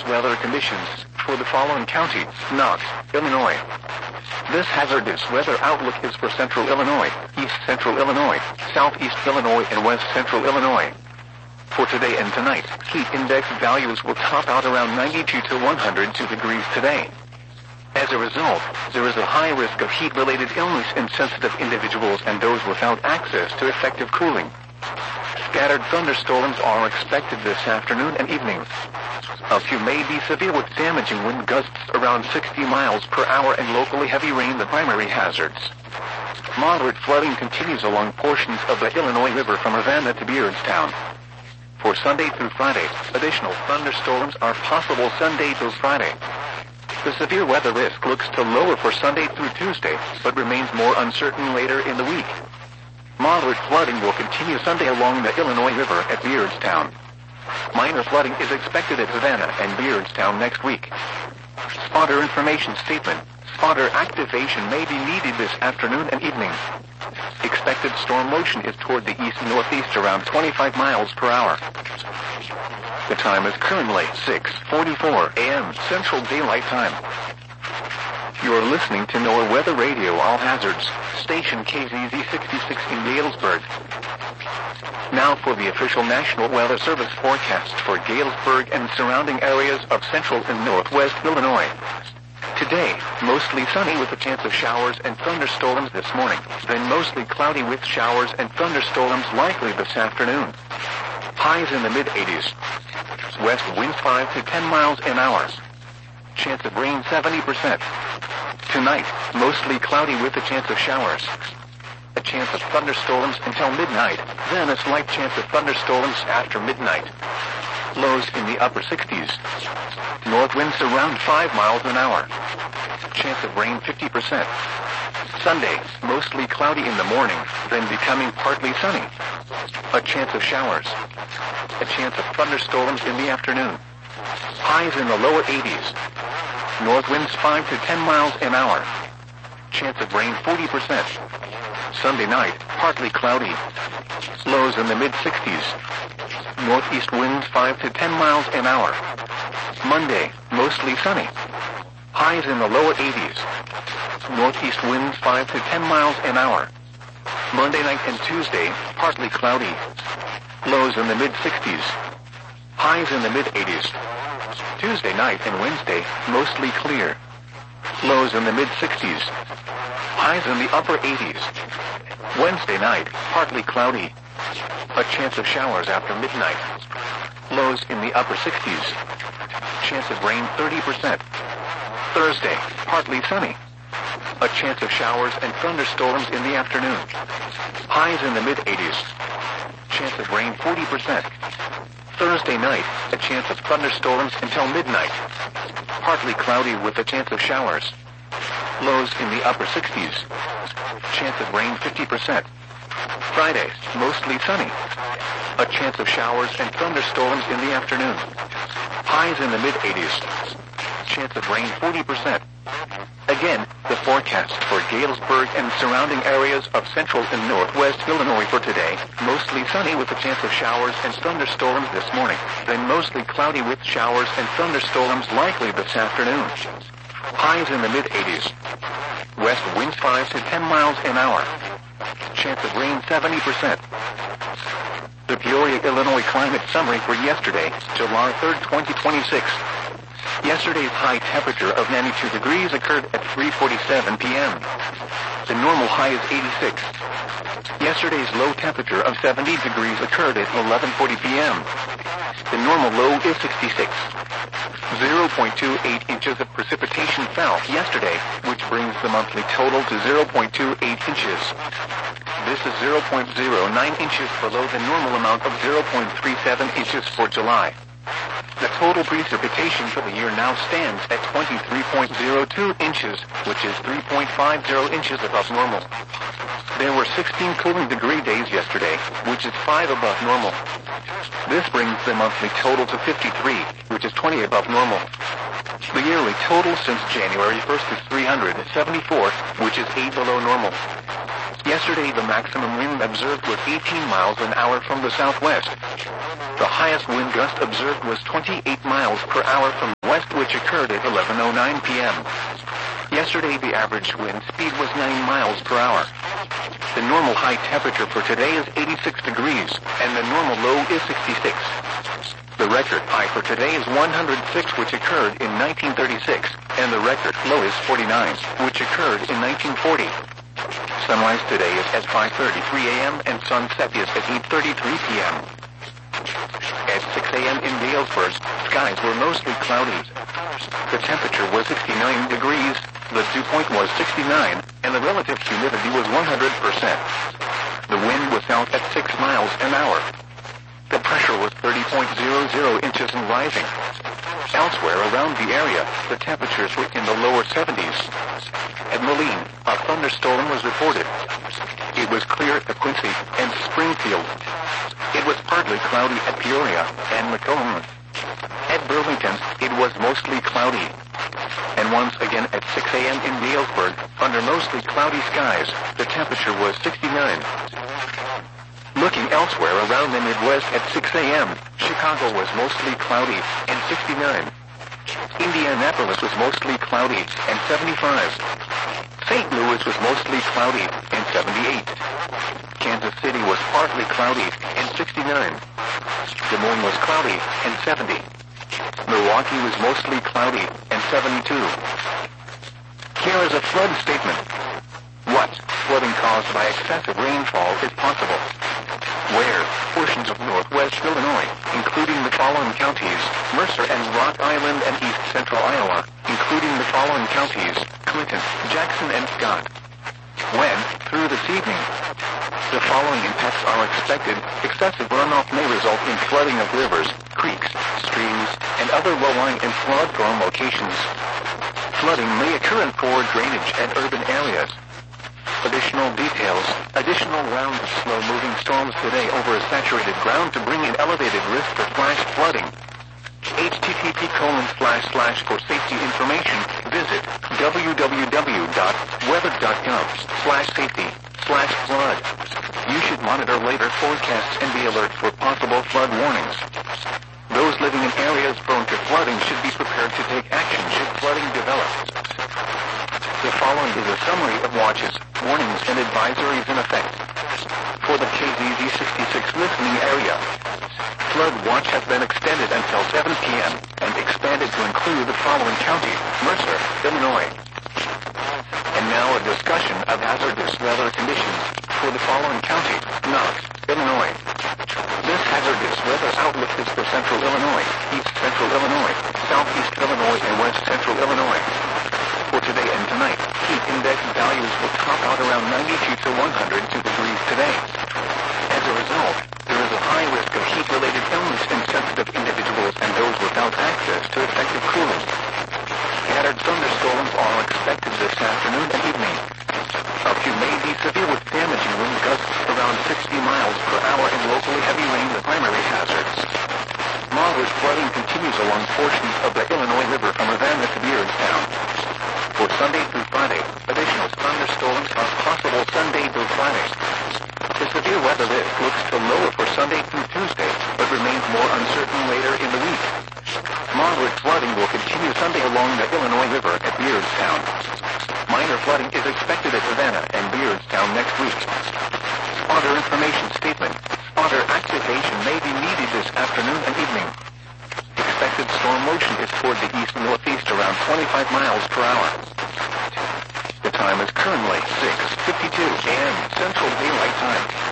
weather conditions for the following counties: Knox, Illinois. This hazardous weather outlook is for central Illinois, east central Illinois, southeast Illinois, and west central Illinois. For today and tonight, heat index values will top out around 92 to 102 degrees today. As a result, there is a high risk of heat-related illness in sensitive individuals and those without access to effective cooling. Scattered thunderstorms are expected this afternoon and evening. A few may be severe with damaging wind gusts around 60 miles per hour and locally heavy rain the primary hazards. Moderate flooding continues along portions of the Illinois River from Ravenna to Beardstown. For Sunday through Friday, additional thunderstorms are possible Sunday through Friday. The severe weather risk looks to lower for Sunday through Tuesday, but remains more uncertain later in the week. Moderate flooding will continue Sunday along the Illinois River at Beardstown. Minor flooding is expected at Savannah and Beardstown next week. Spotter information statement. Spotter activation may be needed this afternoon and evening. Expected storm motion is toward the east-northeast around 25 miles per hour. The time is currently 6:44 a.m. Central Daylight Time. You are listening to NOAA Weather Radio All Hazards, station KZZ 66 in Galesburg. Now for the official National Weather Service forecast for Galesburg and surrounding areas of central and northwest Illinois. Today, mostly sunny with a chance of showers and thunderstorms this morning, then mostly cloudy with showers and thunderstorms likely this afternoon. Highs in the mid-80s. West winds 5 to 10 miles an hour. Chance of rain 70%. Tonight, mostly cloudy with a chance of showers. A chance of thunderstorms until midnight, then a slight chance of thunderstorms after midnight. Lows in the upper 60s. North winds around 5 miles an hour. Chance of rain 50%. Sunday, mostly cloudy in the morning, then becoming partly sunny. A chance of showers. A chance of thunderstorms in the afternoon. Highs in the lower 80s. North winds 5 to 10 miles an hour. Chance of rain 40%. Sunday night, partly cloudy. Lows in the mid-60s. Northeast winds 5 to 10 miles an hour. Monday, mostly sunny. Highs in the lower 80s. Northeast winds 5 to 10 miles an hour. Monday night and Tuesday, partly cloudy. Lows in the mid-60s. Highs in the mid-80s. Tuesday night and Wednesday, mostly clear. Lows in the mid-60s. Highs in the upper 80s. Wednesday night, partly cloudy. A chance of showers after midnight. Lows in the upper 60s. Chance of rain 30%. Thursday, partly sunny. A chance of showers and thunderstorms in the afternoon. Highs in the mid-80s. Chance of rain 40%. Thursday night, a chance of thunderstorms until midnight. Partly cloudy with a chance of showers. Lows in the upper 60s. Chance of rain 50%. Friday, mostly sunny. A chance of showers and thunderstorms in the afternoon. Highs in the mid-80s. Chance of rain 40%. Again, the forecast for Galesburg and surrounding areas of central and northwest Illinois for today, mostly sunny with a chance of showers and thunderstorms this morning, then mostly cloudy with showers and thunderstorms likely this afternoon. Highs in the mid-80s. West winds 5 to 10 miles an hour. Chance of rain 70%. The Peoria, Illinois climate summary for yesterday, July 3rd, 2026. Yesterday's high temperature of 92 degrees occurred at 3:47 p.m. The normal high is 86. Yesterday's low temperature of 70 degrees occurred at 11:40 p.m. The normal low is 66. 0.28 inches of precipitation fell yesterday, which brings the monthly total to 0.28 inches. This is 0.09 inches below the normal amount of 0.37 inches for July. The total precipitation for the year now stands at 23.02 inches, which is 3.50 inches above normal. There were 16 cooling degree days yesterday, which is 5 above normal. This brings the monthly total to 53, which is 20 above normal. The yearly total since January 1st is 374, which is 8 below normal. Yesterday the maximum wind observed was 18 miles an hour from the southwest. The highest wind gust observed was 28 miles per hour from west, which occurred at 11:09 p.m. Yesterday, the average wind speed was 9 miles per hour. The normal high temperature for today is 86 degrees, and the normal low is 66. The record high for today is 106, which occurred in 1936, and the record low is 49, which occurred in 1940. Sunrise today is at 5:33 a.m. and sunset is at 8:33 p.m. At 6 a.m. in Galesburg, skies were mostly cloudy. The temperature was 69 degrees, the dew point was 69, and the relative humidity was 100%. The wind was south at 6 miles an hour. The pressure was 30.00 inches and rising. Elsewhere around the area, the temperatures were in the lower 70s. At Moline, a thunderstorm was reported. It was clear at Quincy and Springfield. It was partly cloudy at Peoria and Macomb. At Burlington, it was mostly cloudy. And once again at 6 a.m. in Galesburg, under mostly cloudy skies, the temperature was 69. Looking elsewhere around the Midwest at 6 a.m., Chicago was mostly cloudy and 69. Indianapolis was mostly cloudy and 75. St. Louis was mostly cloudy and 78. Kansas City was partly cloudy and 69. Des Moines was cloudy and 70. Milwaukee was mostly cloudy and 72. Here is a flood statement. What flooding caused by excessive rainfall is possible? Where portions of northwest Illinois, including the following counties, Mercer and Rock Island and east central Iowa, including the following counties, Clinton, Jackson and Scott. When, through this evening, the following impacts are expected, excessive runoff may result in flooding of rivers, creeks, streams, and other low-lying and flood-prone locations. Flooding may occur in poor drainage and urban areas. Additional details, additional rounds of slow-moving storms today over a saturated ground to bring in elevated risk for flash flooding. http:// for safety information, visit www.weather.gov/safety/flood. You should monitor later forecasts and be alert for possible flood warnings. Those living in areas prone to flooding should be prepared to take action should flooding develop. The following is a summary of watches, warnings, and advisories in effect. For the KZZ 66 listening area, flood watch has been extended until 7 p.m. and expanded to include the following counties: Mercer, Illinois. And now a discussion of hazardous weather conditions for the following counties: Knox, Illinois. This hazardous weather outlook is for central Illinois, east central Illinois, southeast Illinois, and west central Illinois. For today and tonight, heat index values will top out around 92 to 102 degrees today. As a result, there is a high risk of heat-related illness in sensitive individuals and those without access to effective cooling. Scattered thunderstorms are expected this afternoon and evening. A few may be severe with damaging wind gusts around 60 miles per hour and locally heavy rain the primary hazards. Moderate flooding continues along portions of the Illinois River from Ravenna to Beardstown. For Sunday through Friday, additional thunderstorms are possible Sunday through Friday. The severe weather risk looks to lower for Sunday through Tuesday, but remains more uncertain later in the week. Moderate flooding will continue Sunday along the Illinois River at Beardstown. Minor flooding is expected at Ravenna and Beardstown next week. Spotter information statement. Spotter activation may be needed this afternoon and evening. Expected storm motion is toward the east-northeast around 25 miles per hour. The time is currently 6:52 a.m. Central Daylight Time.